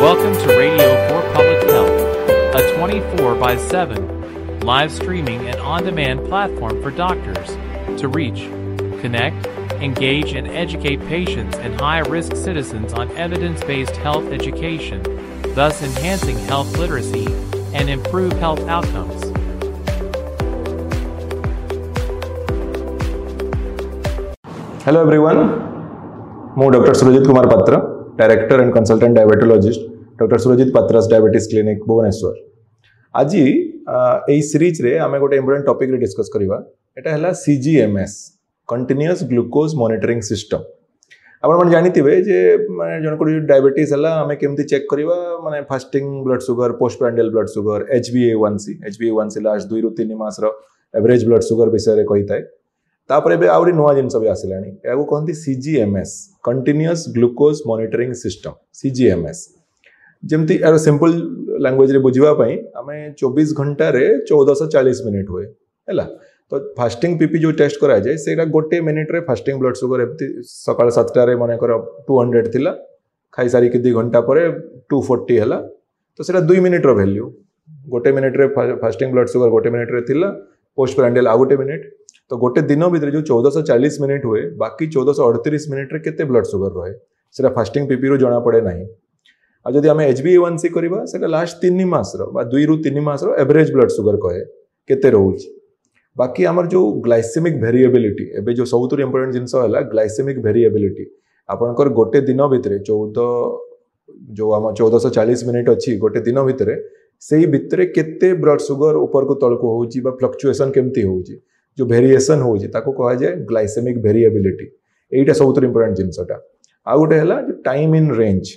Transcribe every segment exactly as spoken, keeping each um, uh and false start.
Welcome to Radio for Public Health, a twenty-four by seven live streaming and on-demand platform for doctors to reach, connect, engage, and educate patients and high-risk citizens on evidence-based health education, thus enhancing health literacy and improve health outcomes. Hello everyone, ମୁଁ Doctor Surajit Kumar Patra, Director and Consultant Diabetologist, Doctor Surajit Patra's Diabetes Clinic, Bhubaneswar. आज এই series रे आमे गोटे important topic रे discuss करिवा एटा हला C G M S continuous glucose monitoring system. आपण मन जानिथिबे जे माने जन को डायबिटीज हला आमे केमति चेक करिवा माने fasting blood sugar, post prandial blood sugar, H b A one C H b A one C last दो रु तीन मास रो एवरेज ब्लड शुगर विषय रे कहिताय. तापर बे आउरी नुआ जिनस भी आसिलानी याको कहंती C G M S continuous glucose monitoring system C G M S. जेमती यार सिंपल लैंग्वेज रे बुझिबा पई हमें चौबीस घंटा रे चौदह सौ चालीस मिनिट हुए हैला. तो फास्टिंग पीपी जो टेस्ट करा जाए सेटा गोटे मिनिट रे फास्टिंग ब्लड शुगर एमती सकाळ सात टा रे माने कर दो सौ थिला खाई सारी के दो घंटा परे दो सौ चालीस हैला. तो सेटा दो मिनिट रो वैल्यू गोटे मिनिट रे फास्टिंग ब्लड शुगर गोटे मिनिट रे थिला, पोस्ट प्रांडियल आ गोटे मिनिट. तो गोटे दिन भितर जो चौदह सौ चालीस मिनिट हुए बाकी चौदह सौ अड़तीस मिनिट रे केते ब्लड शुगर रहे सेटा फास्टिंग पीपी रो जना पड़े नहीं. आ जदि हमें H b A one C करबा सेटा लास्ट तीन मास रो बा दो रु तीन मास रो एवरेज ब्लड शुगर कहे केते रहउची. बाकी हमर जो ग्लाइसेमिक वेरिएबिलिटी एबे जो सबुतुर इंपोर्टेंट जिंस हला ग्लाइसेमिक वेरिएबिलिटी आपनकर गोटे दिन भितर चौदह जो हम चौदह सौ चालीस मिनिट अछि गोटे दिन भितर सेही भितर केते ब्लड शुगर ऊपर को तळ को होउची बा फ्लक्चुएशन केमती होउची जो वेरिएशन होउची ताको कहा जाय ग्लाइसेमिक वेरिएबिलिटी. एटा सबुतुर इंपोर्टेंट जिंसटा. आ गोटे हला जो टाइम इन रेंज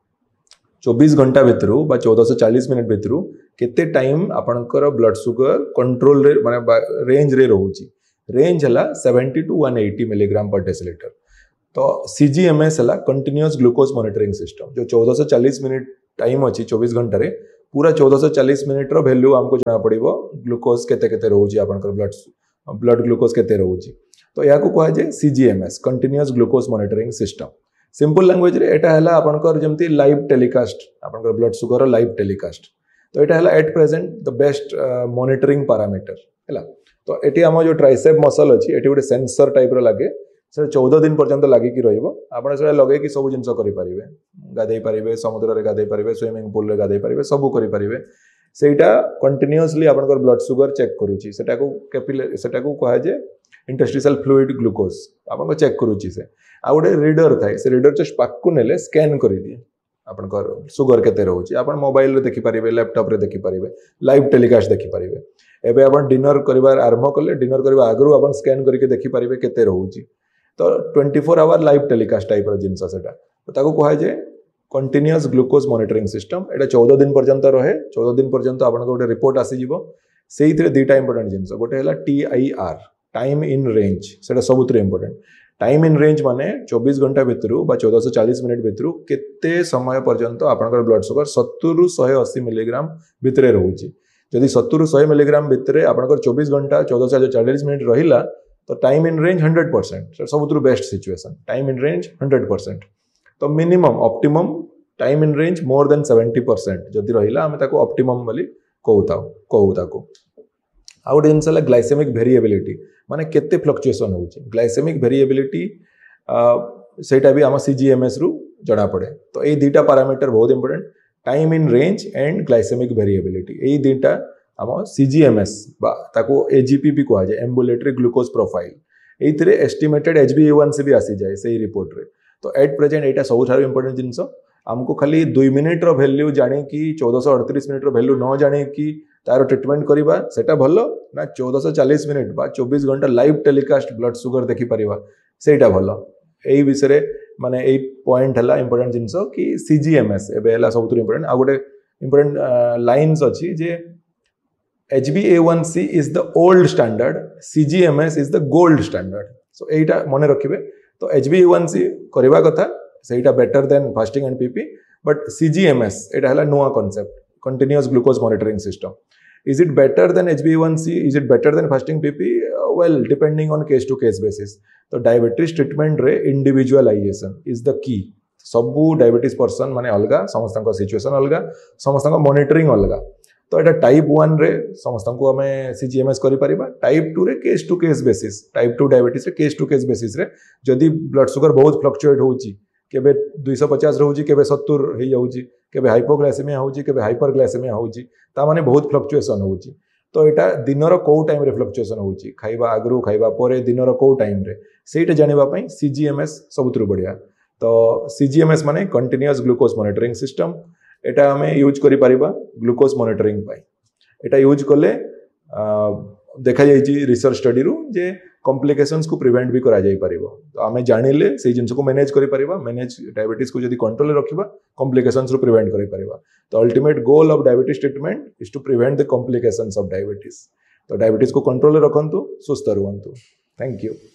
चौबीस घंटा भितर बा चौदह सौ चालीस मिनिट भितर केते टाइम आपनकर ब्लड शुगर कंट्रोल रे माने रेंज रे रहउची. रेंज हला सत्तर टू एक सौ अस्सी मिलीग्राम पर डेसिलीटर. तो C G M S हला कंटीन्यूअस ग्लूकोज मॉनिटरिंग सिस्टम जो चौदह सौ चालीस मिनिट टाइम अछि चौबीस घंटा रे पूरा चौदह सौ चालीस मिनिट रो वैल्यू हमको जाना पड़िबो ग्लूकोज केते केते रहउची आपनकर ब्लड ब्लड ग्लूकोज केते रहउची. तो याको कहा जाय C G M S continuous glucose monitoring system. Simple language रे एटा हला आपनकर जेमती लाइव टेलीकास्ट आपनकर ब्लड शुगर लाइव टेलीकास्ट. तो एटा हला at present the best monitoring parameter हला. तो एटी हम जो ट्राइसेप मसल अछि एटी गोटे सेंसर टाइप रो लागे से चौदह दिन पर्यंत लागि कि रहइबो. आपण से लगे कि सब जिंस करि परिबे, गाधै परिबे, समुद्र रे गाधै परिबे, स्विमिंग पूल रे गाधै परिबे, सब करि परिबे. सेटा कंटीन्यूअसली आपनकर ब्लड शुगर चेक करूची. सेटा को कैपिलरी सेटा को कहा जे इंटरस्टिशियल फ्लूइड ग्लूकोज आपन चेक करूची. से आ गोटे रीडर थाए से रीडर जस्ट पाकु नेले स्कैन करि दिए आपनकर शुगर केते रहउची. आपन मोबाइल रे देखि परिबे, लैपटॉप रे देखि परिबे, लाइव टेलीकास्ट देखि परिबे. एबे आपन डिनर करिवार आरंभ करले डिनर करबा आगरु आपन स्कैन करके देखि परिबे केते रहउची. तो चौबीस आवर लाइव टेलीकास्ट टाइप रो जिंस सेटा. तो ताको कहा जे कंटीन्यूअस ग्लूकोज मॉनिटरिंग सिस्टम. एटा चौदह दिन पर्यंत रहे. चौदह दिन पर्यंत आपन गोटे रिपोर्ट आसी जिवो. सेही थरे दुटा इंपोर्टेंट जिंस गोटे हला T I R time in range सेटा सबुतरे इंपोर्टेंट. टाइम इन रेंज माने चौबीस घंटा भितर बा चौदह सौ चालीस मिनिट भितर केते समय पर्यंत आपनकर ब्लड शुगर सत्तर रु एक सौ अस्सी मिलीग्राम भितरे रहउची. जदि सत्तर रु सौ मिलीग्राम भितरे आपनकर चौबीस घंटा चौदह सौ चालीस मिनिट रहिला तो time in range hundred percent सबुतरु best situation. Time in range hundred percent. तो minimum optimum time in range more than seventy percent जदि रहिला हमें ताको ऑप्टिमम बोली कहूता कहू ताको. आ गोटे जिनस हला ग्लाइसेमिक वेरिएबिलिटी माने केते फ्लक्चुएशन होउची. ग्लाइसेमिक वेरिएबिलिटी सेटा भी हम C G M S रु जणा पड़े. तो ए दुटा पैरामीटर बहुत important time in range and glycaemic variability. ए दुटा हम C G M S बा ताको A G P भी कहा जाय एम्बुलेटरी ग्लूकोज प्रोफाइल. एथिरे estimated H b A one C भी आसी जाय सेही रिपोर्ट रे. तो एट प्रेजेंट एटा सब थारो इंपोर्टेंट जिंस हमको खाली दो मिनिट रो वैल्यू जाने की चौदह सौ अड़तीस मिनिट रो वैल्यू न जाने की तार ट्रीटमेंट करिबा सेटा भलो ना चौदह सौ चालीस मिनिट बा चौबीस घंटा लाइव टेलीकास्ट ब्लड शुगर देखि परिबा सेटा भलो. एई विषय रे माने एई पॉइंट हला इंपोर्टेंट जिंस कि C G M S एबे हला सबुतु इंपोर्टेंट. आ गोटे इंपोर्टेंट लाइन्स अछि जे H b A one C is the old standard, C G M S is the gold standard. So एटा मने रखिबे. तो H b A one C करबा कथा सेटा better than fasting and PP. But C G M S एटा हला नुवा concept continuous glucose monitoring system. Is it better than H b A one C? Is it better than fasting P P? Uh, well, depending on case to case basis. So diabetes treatment re individualization is the key. सबू diabetes person माने अलग समस्त situation अलग समस्त monitoring अलग तो यहाँ type one रे समस्त को आम सीजीएमएस कर टाइप टू रे case to case basis type two diabetes रे केस टू केस बेसिस रे जदि ब्लड सुगर बहुत फ्लक्चुएट होउची केबे दुई सौ पचास रहउची केबे सत्तर हो जाउची केबे हाइपोग्लाइसेमिया होउची केबे हाइपरग्लाइसेमिया होउची ता माने बहुत फ्लक्चुएशन होउची तो यहाँ दिनर कौ टाइम रे फ्लक्चुएशन होउची खाइबा आगरु खाइबा परे दिनर कौ टाइम रे सेटा जानिबा पई सीजीएमएस सबुतरु बढ़िया तो सीजीएमएस माने कंटीन्यूअस ग्लूकोज मॉनिटरिंग सिस्टम एटा हमें यूज करि परिबा ग्लूकोज मॉनिटरिंग पाई एटा यूज कले देखा जाइछि रिसर्च स्टडी रु जे कॉम्प्लिकेशंस को प्रिवेंट भी करा जाई परिबो तो आमे जानिले से जिंस को मैनेज करि परिबा मैनेज डायबिटीज को जदी कंट्रोल रे रखिबा कॉम्प्लिकेशंस रु प्रिवेंट करि परिबा तो ultimate goal of diabetes treatment is to prevent the complications of diabetes तो डायबिटीज को कंट्रोल रे रखंतु सुस्थ रहंतु थैंक यू।